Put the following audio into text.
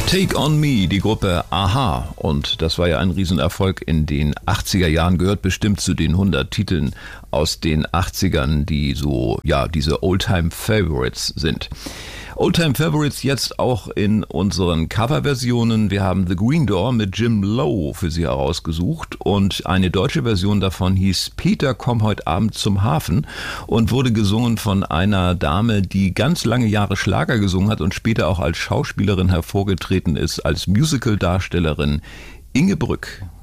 Take on Me, die Gruppe a-ha, und das war ja ein Riesenerfolg in den 80er Jahren, gehört bestimmt zu den 100 Titeln aus den 80ern, die so, ja, diese Oldtime-Favorites sind. Oldtime-Favorites jetzt auch in unseren Coverversionen. Wir haben The Green Door mit Jim Lowe für Sie herausgesucht und eine deutsche Version davon hieß Peter, komm heute Abend zum Hafen und wurde gesungen von einer Dame, die ganz lange Jahre Schlager gesungen hat und später auch als Schauspielerin hervorgetreten ist, als Musical-Darstellerin, Inge Brück.